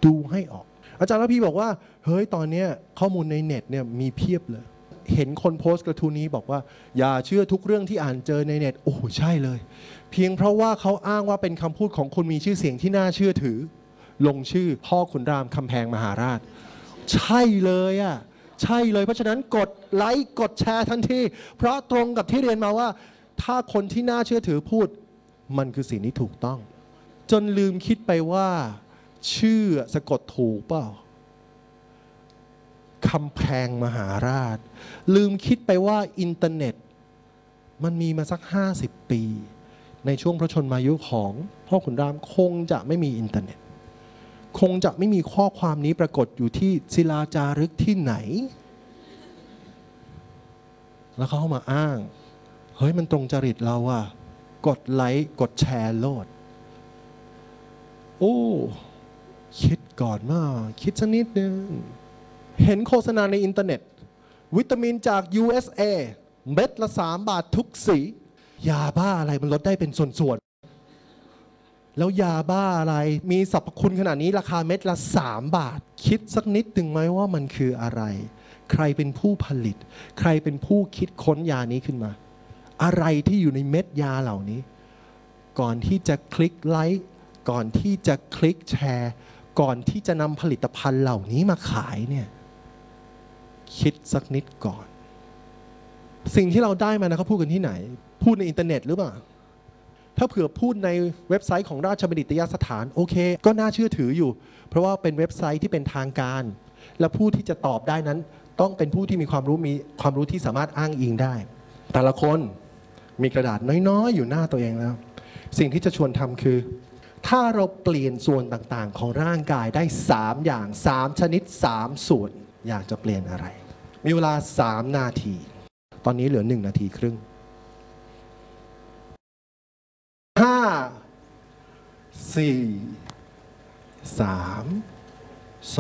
ดูให้ออกอาจารย์ระพีบอกว่าเฮ้ยตอนนี้ข้อมูลในเน็ตเนี่ยมีเพียบเลยเห็นคนโพสต์กระทู้นี้บอกว่าอย่าเชื่อทุกเรื่องที่อ่านเจอในเน็ตโอ้ใช่เลยเพียงเพราะว่าเขาอ้างว่าเป็นคำพูดของคนมีชื่อเสียงที่น่าเชื่อถือลงชื่อพ่อขุนรามคำแพงมหาราชใช่เลยอ่ะใช่เลยเพราะฉะนั้นกดไลค์กดแชร์ทันทีเพราะตรงกับที่เรียนมาว่าถ้าคนที่น่าเชื่อถือพูดมันคือสิ่งที่ถูกต้องจนลืมคิดไปว่าชื่อสะกดถูกเปล่าคำแพงมหาราชลืมคิดไปว่าอินเทอร์เน็ตมันมีมาสัก50 ปีในช่วงพระชนมายุของพ่อขุนรามคงจะไม่มีอินเทอร์เน็ตคงจะไม่มีข้อความนี้ปรากฏอยู่ที่ศิลาจารึกที่ไหนแล้วเขามาอ้างเฮ้ยมันตรงจริตเราอะกดไลค์กดแชร์โลดโอ้คิดก่อนมากคิดสักนิดนึงเห็นโฆษณาในอินเทอร์เน็ตวิตามินจาก USA เม็ดละ3 บาททุกสียาบ้าอะไรมันลดได้เป็นส่วนๆแล้วยาบ้าอะไรมีสรรพคุณขนาดนี้ราคาเม็ดละ3 บาทคิดสักนิดนึงไหมว่ามันคืออะไรใครเป็นผู้ผลิตใครเป็นผู้คิดค้นยานี้ขึ้นมาอะไรที่อยู่ในเม็ดยาเหล่านี้ก่อนที่จะคลิกไลค์ก่อนที่จะคลิกแชร์ก่อนที่จะนำผลิตภัณฑ์เหล่านี้มาขายเนี่ยคิดสักนิดก่อนสิ่งที่เราได้มานะเขาพูดกันที่ไหนพูดในอินเทอร์เน็ตหรือเปล่าถ้าเผื่อพูดในเว็บไซต์ของราชบัณฑิตยสถานโอเคก็น่าเชื่อถืออยู่เพราะว่าเป็นเว็บไซต์ที่เป็นทางการและผู้ที่จะตอบได้นั้นต้องเป็นผู้ที่มีความรู้ที่สามารถอ้างอิงได้แต่ละคนมีกระดาษน้อยๆอยู่หน้าตัวเองแล้วสิ่งที่จะชวนทำคือถ้าเราเปลี่ยนส่วนต่างๆของร่างกายได้3 อย่าง3 ชนิด3 ส่วนอยากจะเปลี่ยนอะไรมีเวลา3 นาทีตอนนี้เหลือ1 นาทีครึ่ง5 4 3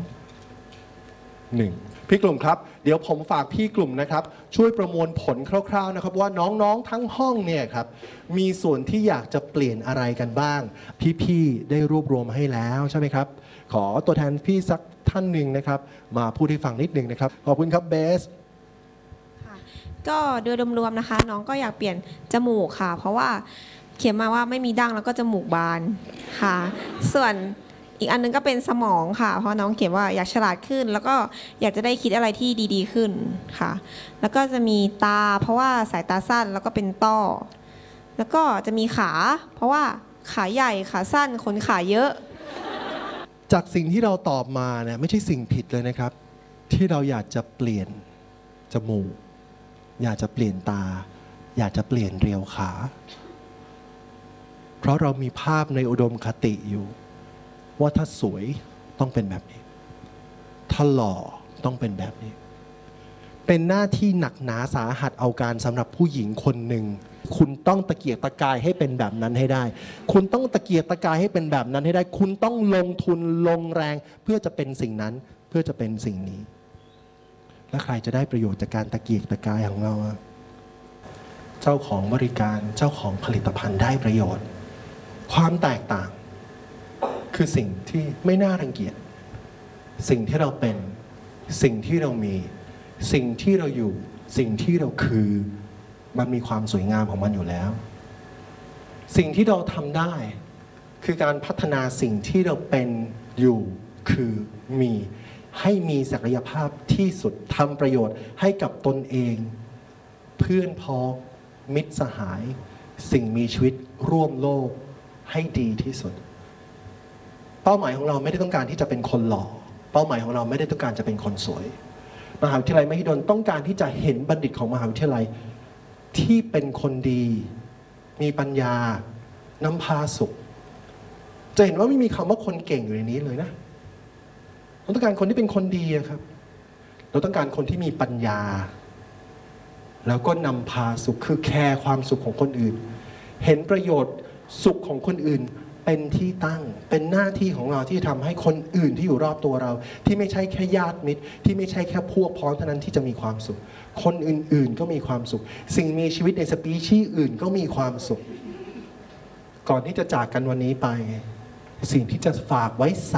2 1พี่กลุ่มครับเดี๋ยวผมฝากพี่กลุ่มนะครับช่วยประมวลผลคร่าวๆนะครับว่าน้องๆทั้งห้องเนี่ยครับมีส่วนที่อยากจะเปลี่ยนอะไรกันบ้างพี่ๆได้รวบรวมให้แล้วใช่ไหมครับขอตัวแทนพี่สักท่านหนึ่งนะครับมาพูดให้ฟังนิดนึงนะครับขอบคุณครับเบสก็โดยรวมๆนะคะน้องก็อยากเปลี่ยนจมูกค่ะเพราะว่าเขียนมาว่าไม่มีดั้งแล้วก็จมูกบานค่ะส่วนอีกอันนึงก็เป็นสมองค่ะเพราะน้องเขียนว่าอยากฉลาดขึ้นแล้วก็อยากจะได้คิดอะไรที่ดีๆขึ้นค่ะแล้วก็จะมีตาเพราะว่าสายตาสั้นแล้วก็เป็นต้อแล้วก็จะมีขาเพราะว่าขาใหญ่ขาสั้นขนขาเยอะจากสิ่งที่เราตอบมาเนี่ยไม่ใช่สิ่งผิดเลยนะครับที่เราอยากจะเปลี่ยนจมูกอยากจะเปลี่ยนตาอยากจะเปลี่ยนเรียวขาเพราะเรามีภาพในอุดมคติอยู่ว่าถ้าสวยต้องเป็นแบบนี้ถ้าหล่อต้องเป็นแบบนี้เป็นหน้าที่หนักหนาสาหัสเอาการสำหรับผู้หญิงคนหนึ่งคุณต้องตะเกียกตะกายให้เป็นแบบนั้นให้ได้คุณต้องตะเกียกตะกายให้เป็นแบบนั้นให้ได้คุณต้องลงทุนลงแรงเพื่อจะเป็นสิ่งนั้นเพื่อจะเป็นสิ่งนี้และใครจะได้ประโยชน์จากการตะเกียกตะกายของเราเจ้าของบริการเจ้าของผลิตภัณฑ์ได้ประโยชน์ความแตกต่างคือสิ่งที่ไม่น่ารังเกียจสิ่งที่เราเป็นสิ่งที่เรามีสิ่งที่เราอยู่สิ่งที่เราคือมันมีความสวยงามของมันอยู่แล้วสิ่งที่เราทำได้คือการพัฒนาสิ่งที่เราเป็นอยู่คือมีให้มีศักยภาพที่สุดทำประโยชน์ให้กับตนเองเพื่อนพ้องมิตรสหายสิ่งมีชีวิตร่วมโลกให้ดีที่สุดเป้าหมายของเราไม่ได้ต้องการที่จะเป็นคนหล่อเป้าหมายของเราไม่ได้ต้องการจะเป็นคนสวยมหาวิทยาลัยมหิดลต้องการที่จะเห็นบัณฑิตของมหาวิทยาลัยที่เป็นคนดีมีปัญญานำพาสุขจะเห็นว่าไม่มีคำว่าคนเก่งอยู่ในนี้เลยนะเราต้องการคนที่เป็นคนดีครับเราต้องการคนที่มีปัญญาแล้วก็นำพาสุขคือแคร์ความสุขของคนอื่นเห็นประโยชน์สุขของคนอื่นเป็นที่ตั้งเป็นหน้าที่ของเราที่ทำให้คนอื่นที่อยู่รอบตัวเราที่ไม่ใช่แค่ญาติมิตรที่ไม่ใช่แค่พวกพ้องเท่านั้นที่จะมีความสุขคนอื่นๆก็มีความสุขสิ่งมีชีวิตในสปีชีส์อื่นก็มีความสุขก่อนที่จะจากกันวันนี้ไปสิ่งที่จะฝากไว้